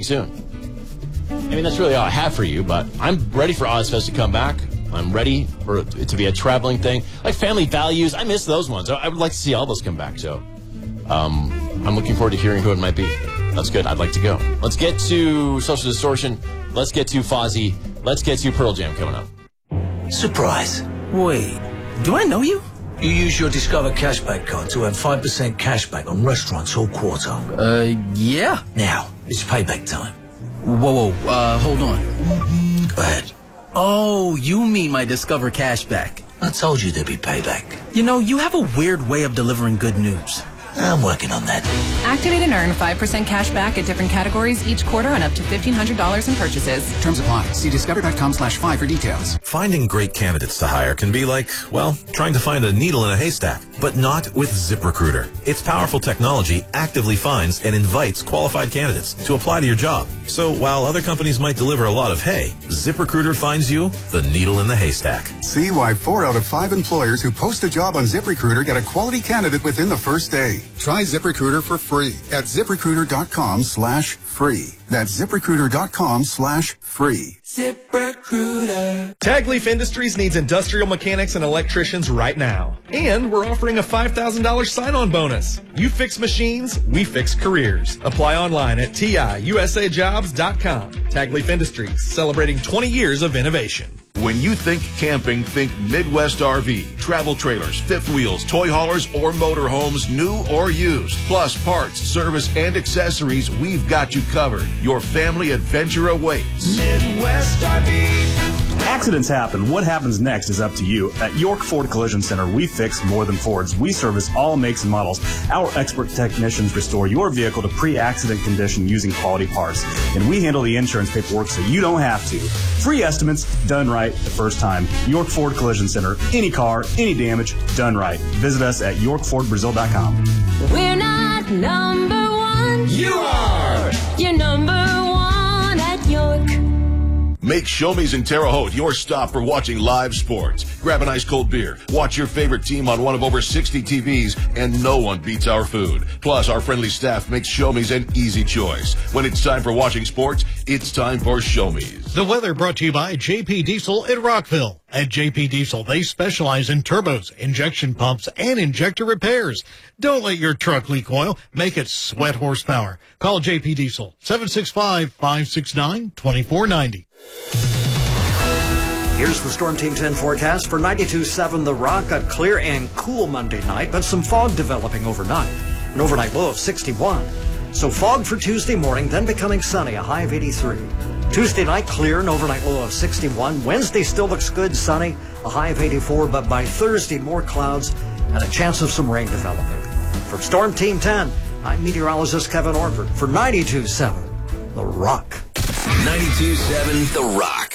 soon. I mean, that's really all I have for you, but I'm ready for Ozfest to come back. I'm ready for it to be a traveling thing. Like Family Values, I miss those ones. I would like to see all those come back, so I'm looking forward to hearing who it might be. That's good. I'd like to go. Let's get to Social Distortion. Let's get to Fozzy. Let's get to Pearl Jam coming up. Surprise. Wait, do I know you? You use your Discover Cashback card to have 5% cashback on restaurants all quarter. Yeah. Now, it's payback time. Whoa, hold on. Go ahead. Oh, you mean my Discover Cashback. I told you there'd be payback. You know, you have a weird way of delivering good news. I'm working on that. Activate and earn 5% cash back at different categories each quarter on up to $1,500 in purchases. Terms apply. See discover.com/5 for details. Finding great candidates to hire can be like, well, trying to find a needle in a haystack, but not with ZipRecruiter. Its powerful technology actively finds and invites qualified candidates to apply to your job. So while other companies might deliver a lot of hay, ZipRecruiter finds you the needle in the haystack. See why 4 out of 5 employers who post a job on ZipRecruiter get a quality candidate within the first day. Try ZipRecruiter for free at ZipRecruiter.com/free. That's ZipRecruiter.com/free. ZipRecruiter. Tagleaf Industries needs industrial mechanics and electricians right now. And we're offering a $5,000 sign-on bonus. You fix machines, we fix careers. Apply online at TIUSAjobs.com. Tagleaf Industries, celebrating 20 years of innovation. When you think camping, think Midwest RV. Travel trailers, fifth wheels, toy haulers, or motorhomes, new or used. Plus parts, service, and accessories, we've got you covered. Your family adventure awaits. Midwest RV. Accidents happen. What happens next is up to you. At York Ford Collision Center, we fix more than Fords. We service all makes and models. Our expert technicians restore your vehicle to pre-accident condition using quality parts. And we handle the insurance paperwork so you don't have to. Free estimates, done right the first time. York Ford Collision Center. Any car, any damage, done right. Visit us at YorkFordBrazil.com. We're not number one. You are! You're number one at York. Make Showme's in Terre Haute your stop for watching live sports. Grab an ice cold beer, watch your favorite team on one of over 60 TVs, and no one beats our food. Plus, our friendly staff makes Showme's an easy choice. When it's time for watching sports, it's time for Showme's. The weather brought to you by JP Diesel in Rockville. At JP Diesel, they specialize in turbos, injection pumps, and injector repairs. Don't let your truck leak oil. Make it sweat horsepower. Call JP Diesel, 765-569-2490. Here's the Storm Team 10 forecast for 92.7 The Rock. A clear and cool Monday night, but some fog developing overnight. An overnight low of 61. So fog for Tuesday morning, then becoming sunny, a high of 83. Tuesday night, clear, an overnight low of 61. Wednesday still looks good, sunny, a high of 84. But by Thursday, more clouds and a chance of some rain developing. From Storm Team 10, I'm meteorologist Kevin Orford for 92.7 The Rock. 92.7 The Rock.